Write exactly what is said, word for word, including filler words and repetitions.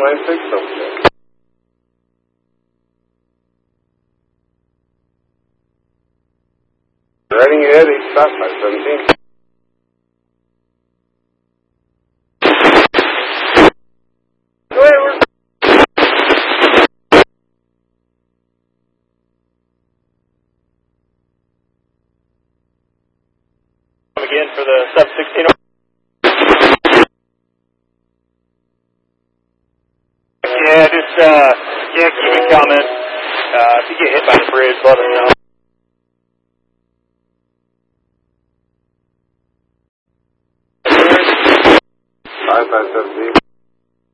line six, double check. Riding ahead, eight stop, five seventeen. Go ahead, we're... Again for the sub sixteen. Yeah, just, uh, yeah, keep it coming. Uh, if you get hit by the bridge, let us know. Five, five seventeen.